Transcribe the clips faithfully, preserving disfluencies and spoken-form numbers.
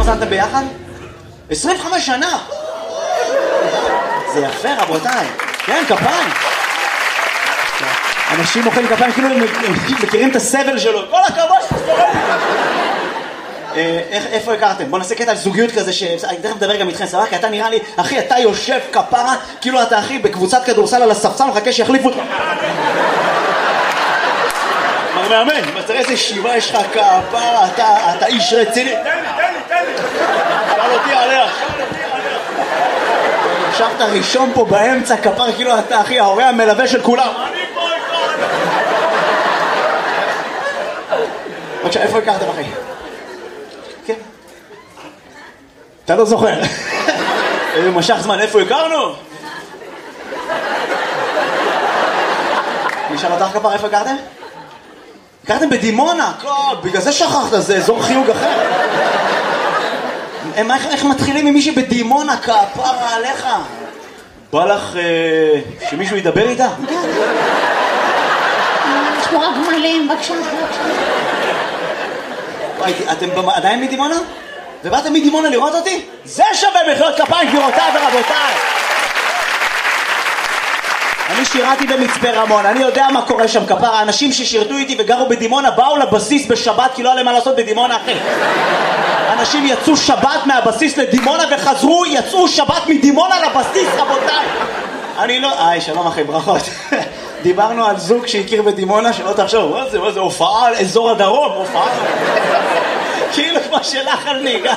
זמן אתם ביחד? עשרים וחמש שנה! זה יפה רבותיי. כן, כפיים. אנשים מוחאים כפיים כאילו הם מכירים את הסבל שלו. כל הכבוד! איפה הכרתם? בוא נעשה קטע על זוגיות כזה שאני תכף מדבר גם איתכם, סבבה? כי אתה נראה לי, אחי, אתה יושב כפרה, כאילו אתה אחי בקבוצת כדורסל על הספסל, מחכה שיחליפו אותך. מר מאמן, תראה איזה שיבה יש לך כפרה, אתה איש רציני. תן לי, תן לי, תן לי. שאל אותי עליה. ישבת ראשון פה באמצע כפרה, כאילו אתה אחי, ההורה המלווה של כולם. אני פה איתך. בבקשה, איפה הכרתם אחי? כן. אתה לא זוכר. איזה משך זמן, איפה הכרנו? נשאל אותך כפר, איפה הכרתם? הכרתם בדימונה, בגלל זה שכחת, זה אזור חיוג אחר. איך מתחילים עם מישהי בדימונה, כפרה עליך? בא לך שמישהו ידבר איתה? יש פה רק מלאים, בבקשה, בבקשה. אתם עדיין מדימונה? ובאתם מדימונה לראות אותי? זה שווה מחיאות כפיים גבירותיי ורבותיי. אני שירתי במצפה רמון, אני יודע מה קורה שם כפרה. האנשים ששירתו איתי וגרו בדימונה באו לבסיס בשבת כי לא היה להם מה לעשות בדימונה אחי. אנשים יצאו שבת מהבסיס לדימונה וחזרו, יצאו שבת מדימונה לבסיס רבותיי. אני לא... היי שלום אחי, ברכות. דיברנו על זוג שהכיר בדימונה, שלא תחשוב, מה זה, מה זה, הופעה על אזור הדרום, הופעה. כאילו כמו שלך על נהיגה.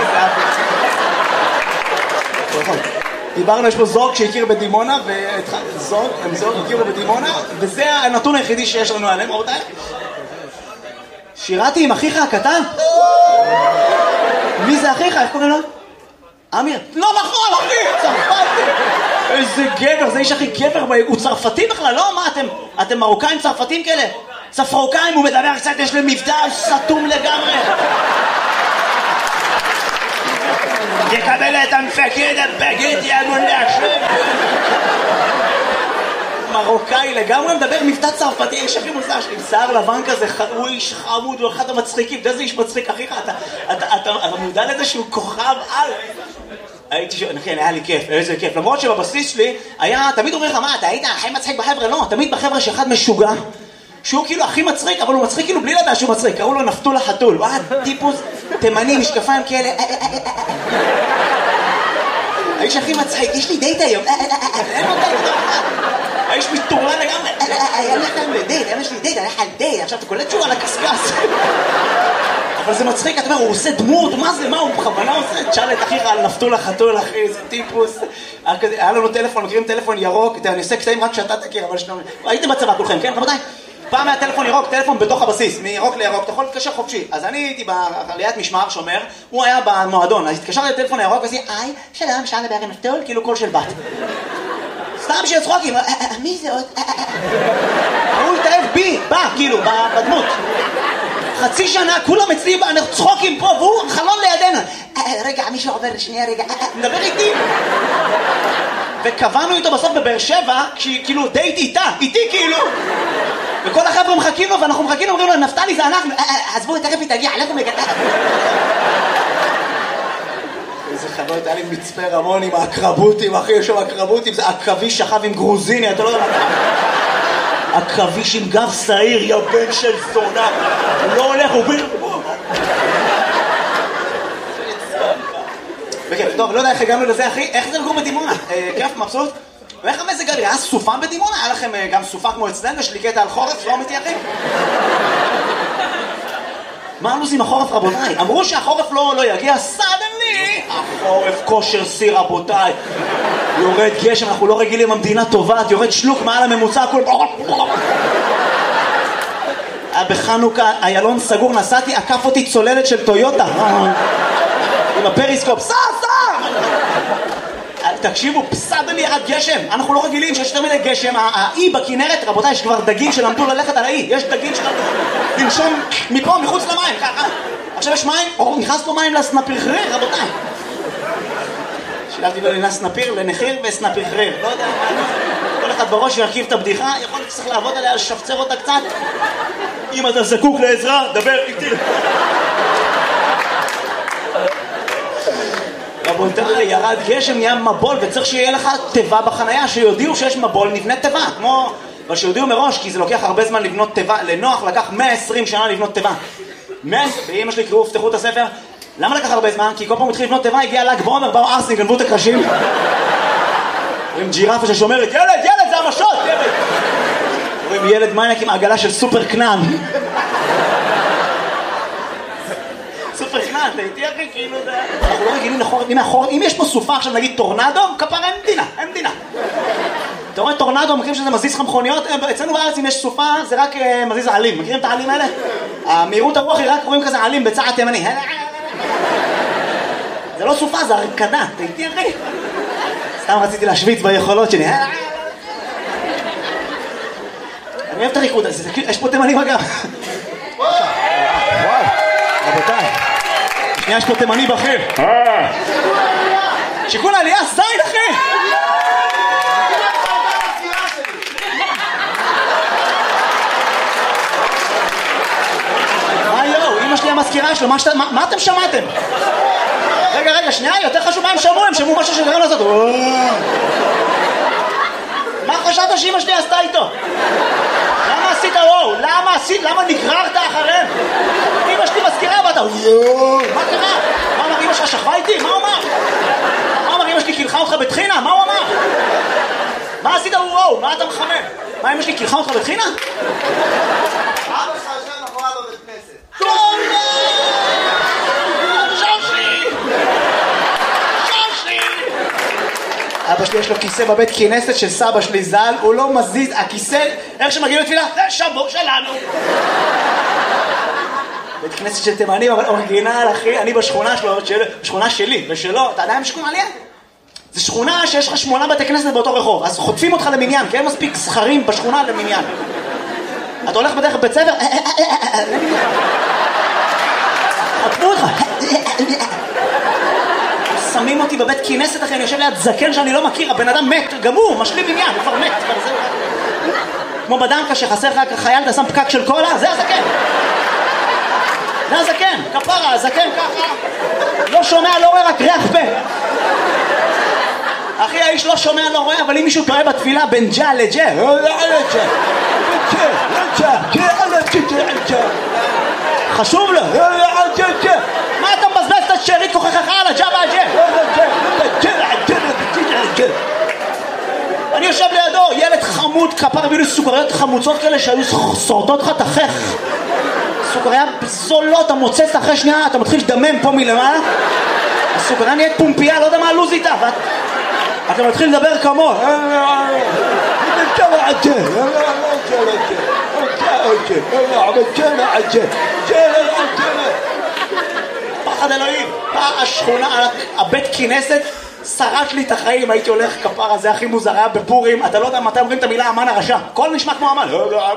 דיברנו, יש פה זוג שהכיר בדימונה, וזוג, הם זוג הכירו בדימונה, וזה הנתון היחידי שיש לנו עליהם, רבותיי. שירתי עם אחיך הקטן? מי זה אחיך? איך קוראים לו? אמיר. לא נכון, אחי, צרפתי. איזה גבר, זה איש הכי גבר, הוא צרפתי בכלל, לא? מה, אתם, אתם מרוקאים צרפתים כאלה? צפרוקאים, הוא מדבר קצת, יש להם מבטא סתום לגמרי. תקבל את המפקד הבגד, יא מונדש. מרוקאי לגמרי מדבר מבטא צרפתי, איש הכי מוזר שלי, שיער לבן כזה, הוא איש חמוד, הוא אחד המצחיקים, אתה איזה איש מצחיק, אחיך, אתה מודע לזה שהוא כוכב על... הייתי שואל, כן, היה לי כיף, איזה כיף, למרות שבבסיס שלי היה, תמיד אומר לך, מה, אתה היית הכי מצחיק בחבר'ה? לא, תמיד בחבר'ה שאחד משוגע, שהוא כאילו הכי מצחיק, אבל הוא מצחיק כאילו בלי לדעת שהוא מצחיק, קראו לו נפתול החתול, וואט, טיפוס, תימני, משקפיים כאלה, האיש הכי מצחיק, יש לי דייט היום, אין לו דייט, האיש מתורלן לגמרי, היה לך לדייט, יש לי דייט, הלך על דייט, עכשיו אתה קולט שהוא על הקסקס. אבל זה מצחיק, אתה אומר, הוא עושה דמות, מה זה, מה, הוא בכוונה עושה? תשאל את אחיך על נפתול החתול, אחי, זה טיפוס. היה לנו טלפון, מכירים טלפון ירוק, אני עושה קטעים רק שאתה תכיר, אבל שנייה, הייתם בצבא כולכם, כן, רבותיי? פעם היה טלפון ירוק, טלפון בתוך הבסיס, מירוק לירוק, אתה יכול להתקשר חופשי. אז אני הייתי בעליית משמר שומר, הוא היה במועדון, אז התקשרתי לטלפון הירוק ועשיתי, היי, שלום, אפשר לדבר עם נפתול, כאילו קול של בת. סתם שיהיה צחוקים, מי זה עוד? הוא התאהב בי, בא, כאילו, בדמות. חצי שנה, כולם אצלי, אנחנו צחוקים פה, והוא חלון לידינו. רגע, מישהו עובר לשנייה, רגע, מדבר איתי. וקבענו איתו בסוף בבאר שבע, כאילו דייט איתה, איתי כאילו. וכל החבר'ה מחכים לו, ואנחנו מחכים לו, אומרים לו, נפתלי זה אנחנו, עזבו, תכף היא תגיע, אנחנו מגדל. איזה חוויות, היה לי מצפה רמון עם האקרבוטים, אחי, יש שם אקרבוטים, זה עכבי שכב עם גרוזיני, אתה לא יודע מה. עכביש עם גב שעיר, יא בן של זונה, הוא לא הולך, הוא ביר... בכיף, טוב, לא יודע איך הגענו לזה, אחי, איך זה לגור בדימונה? כיף, מבסוט? ואיך המזג האוויר? היה סופה בדימונה? היה לכם גם סופה כמו אצלנו? יש לי קטע על חורף, לא אמיתי, אחי? מה עושים החורף, רבותיי? אמרו שהחורף לא יגיע, סדנלי! החורף כושר סיר, רבותיי. יורד גשם, אנחנו לא רגילים, המדינה טובעת, יורד שלוק מעל הממוצע, הכל... בחנוכה, איילון סגור, נסעתי, עקף אותי צוללת של טויוטה. עם הפריסקופ, סע, סע! תקשיבו, פסדלי ירד גשם, אנחנו לא רגילים שיש יותר מדי גשם, האי בכנרת, רבותיי, יש כבר דגים שלמדו ללכת על האי, יש דגים שלמדו לנשום מפה, מחוץ למים, ככה. עכשיו יש מים, או נכנס פה מים לסנפיחריר, רבותיי. שילבתי לו לסנפיר, לנחיר וסנפיחריר, לא יודע, כל אחד בראש ירכיב את הבדיחה, יכול להיות שצריך לעבוד עליה, לשפצר אותה קצת. אם אתה זקוק לעזרה, דבר איתי. רבותיי, ירד גשם, נהיה מבול, וצריך שיהיה לך טבע בחנייה, שיודיעו שיש מבול, נבנה טבע, כמו... אבל שיודיעו מראש, כי זה לוקח הרבה זמן לבנות טבע, לנוח לקח מאה ועשרים שנה לבנות טבע. ואמא שלי קראו, פתחו את הספר, למה לקח הרבה זמן? כי כל פעם התחיל לבנות טבע, הגיע ל"ג בעומר, באו ארסים, גנבו את הקרשים. רואים ג'ירפה ששומרת, ילד, ילד, זה המשות, ילד! רואים ילד מניאק עם עגלה של סופר קנן. סופר קנן, תהייתי אחי, כאילו זה... אנחנו לא רגילים מאחור, אם יש פה סופה עכשיו, נגיד טורנדו, כפר אין מדינה, אין מדינה. אתה רואה טורנדו, מכירים שזה מזיז לך מכוניות? אצלנו בארץ אם יש סופה, זה רק מזיז העלים. מכירים את העלים האלה? המהירות הרוח היא רק רואים כזה עלים בצעד תימני. זה לא סופה, זה הרקדה, תהייתי אחי. סתם רציתי להשוויץ ביכולות שלי. אני אוהב את הריקוד הזה, יש פה תימנים אגב. וואו, רבותיי. שנייה, יש פה תימני בכיר. שיקול העלייה, זין אחי! מה יואו, אמא שלי המזכירה שלו, מה אתם שמעתם? רגע, רגע, שנייה, יותר חשוב מה הם שמעו, הם שמעו משהו שגרם לעשות. מה חשבת שאמא שלי עשתה איתו? למה עשית וואו? למה עשית? למה נגררת אחריהם? אמא שלי מזכירה ואתה מה קרה? מה אמר אמא שלך שכבה איתי? מה הוא אמר? מה אמר אמא שלי קילחה אותך בתחינה? מה הוא אמר? מה עשית וואו? מה אתה מחמם? מה אמא שלי קילחה אותך בתחינה? אבא שלך יושב מאחוריו בבית כנסת. אבא שלי יש לו כיסא בבית כנסת של סבא שלי ז"ל, הוא לא מזיז, הכיסא, איך שמגיעים לתפילה? זה שבור שלנו. בית כנסת של תימנים, אבל אורגינל, אחי, אני בשכונה שלו, בשכונה שלי ושלו, אתה יודע מה שכונה עליה? זה שכונה שיש לך שמונה בתי כנסת באותו רחוב, אז חוטפים אותך למניין, כי אין מספיק זכרים בשכונה למניין. אתה הולך בדרך בית ספר, חוטפו אותך. שמים אותי בבית כנסת אחרי, אני יושב ליד זקן שאני לא מכיר, הבן אדם מת, גם הוא, משלים עניין, הוא כבר מת, כבר זהו. כמו בדמקה שחסר לך חייל, אתה שם פקק של קולה, זה הזקן. זה הזקן, כפרה, הזקן ככה, לא שומע, לא רואה, רק ריח פה. אחי, האיש לא שומע, לא רואה, אבל אם מישהו טועה בתפילה בין ג'ה לג'ה, חשוב לו, מה אתה מבזבז את השארית כוחך על הג'ה והג'ה? אני יושב לידו, ילד חמוד, כפר הביא לי סוכריות חמוצות כאלה שהיו שורדות לך תחך. סוכריה זולות, אתה מוצץ אחרי שנייה, אתה מתחיל לדמם פה מלמעלה. הסוכריה נהיית פומפייה, לא יודע מה הלוז איתה, אתה מתחיל לדבר כמו פחד אלוהים, השכונה, הבית כנסת שרש לי את החיים, הייתי הולך כפרה, זה הכי מוזר, היה בפורים, אתה לא יודע מתי אומרים את המילה אמן הרשע, הכל נשמע כמו אמן.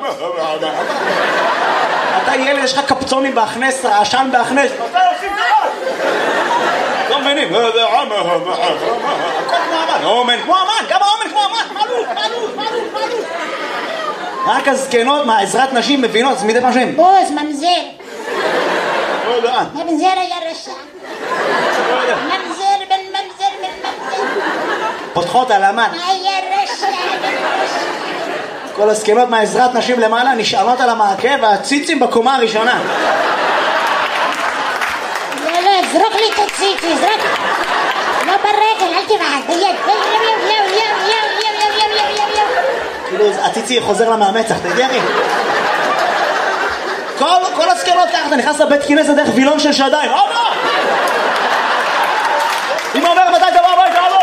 אתה ילד, יש לך קפצונים בהכנס, רעשן בהכנס, מתי עושים דבר? לא מבינים, הכל כמו אמן, אומן כמו אמן, גם האומן כמו אמן, מעלות, מעלות, מעלות, מעלות. רק הזקנות מהעזרת נשים מבינות, אז מדי פעם שהם בוז, ממזר. ממזר היה רשע. ממזר בן ממזר בן ממזר. פותחות על אמן. היה רשע בן רשע. כל הזקנות מהעזרת נשים למעלה נשענות על המעקה והציצים בקומה הראשונה. לא, לא, זרוק לי את הציצי, זרוק. לא ברגל, אל תבעד, ביד. יו, יו, יו, יו, יו, יו, יו, יו, יו, יו. כאילו, הציצי חוזר למאמצח, תגיע לי. כל, כל הזקנות ככה, אתה נכנס לבית כנסת דרך וילון של שדיים. אבא! אמא אומר, מתי אתה בא הביתה, אבא?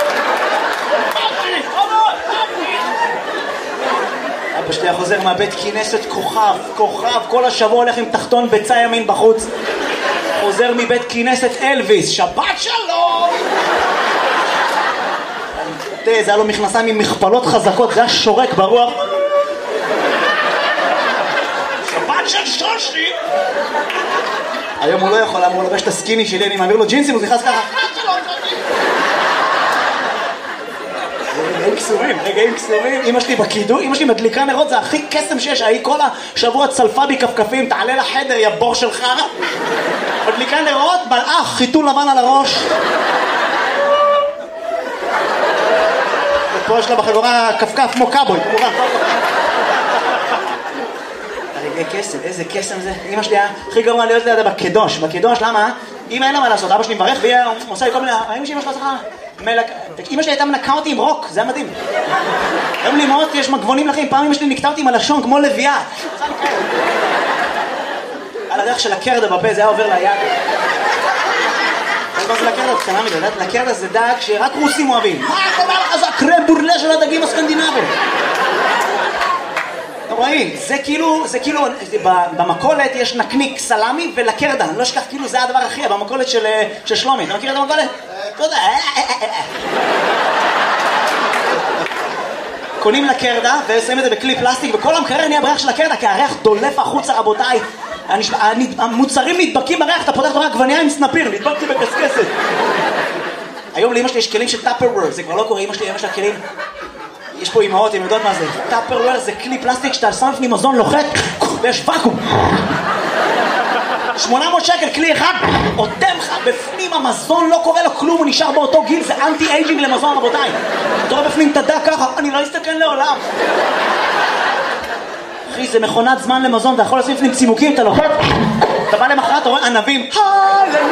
אבא שלי חוזר מהבית כנסת כוכב, כוכב, כל השבוע הולך עם תחתון ביצה ימין בחוץ. חוזר מבית כנסת אלוויס, שבת שלום! תראה, זה היה לו מכנסיים עם מכפלות חזקות, זה היה שורק ברוח. שבת של שושי! היום הוא לא יכול, אמור לבש את הסקיני שלי, אני מעביר לו ג'ינסים, הוא נכנס ככה. רגעים קסומים, רגעים קסומים. אמא שלי בקידום, אמא שלי מדליקה נרות, זה הכי קסם שיש. ההיא כל השבוע צלפה בי כפכפים, תעלה לחדר, יא בור של חרא. מדליקה נרות, מלאך, חיתול לבן על הראש. פה יש לה בחגורה כפכף כמו קאבוי, כמובן. הרגעי קסם, איזה קסם זה. אמא שלי היה הכי גרוע להיות לידה בקדוש. בקדוש, למה? אמא אין לה מה לעשות, אבא שלי מברך והיא עושה לי כל מיני... האם שאמא שלה צריכה? אמא שלי הייתה מנקה אותי עם רוק, זה היה מדהים. היום לאמהות יש מגבונים לכם, פעם אמא שלי נקטה אותי עם הלשון כמו לביאה. על הריח של הקרדה בפה, זה היה עובר ליד. זה לא לקרדה, קטנה מדי, לקרדה זה דג שרק רוסים אוהבים. מה קורה לך? זה הקרם בורלה של הדגים הסקנדינבים. אתם רואים, זה כאילו, זה כאילו, במקולת יש נקניק סלמי ולקרדה, אני לא אשכח, כאילו זה הדבר הכי, במקולת של שלומי, אתה מכיר את המקולת? אתה יודע, קונים לקרדה ושמים את זה בכלי פלסטיק וכל המקרר נהיה בריח של הקרדה כי הריח דולף החוצה רבותיי. המוצרים נדבקים בריח, אתה פותח תורה עגבניה עם סנפיר, נדבקתי בקסקסת. היום לאמא שלי יש כלים של טאפרוור, זה כבר לא קורה, אמא שלי, אמא שלה כלים, יש פה אמהות, הן יודעות מה זה. טאפרוור זה כלי פלסטיק שאתה שם לפני מזון לוחת ויש ואקום. שמונה מאות שקל כלי אחד, עודם לך בפנים המזון, לא קורה לו כלום, הוא נשאר באותו גיל, זה אנטי אייג'ינג למזון רבותיי. אתה רואה בפנים תדע ככה, אני לא אסתכן לעולם. אחי, זה מכונת זמן למזון, אתה יכול לשים לפנים צימוקים, אתה לוחת, אתה בא למחרת, אתה רואה ענבים,